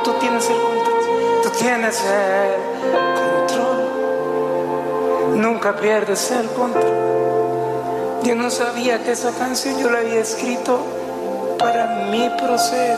tú tienes el control. Tú tienes el control. Nunca pierdes el control. Yo no sabía que esa canción yo la había escrito para mi proceso.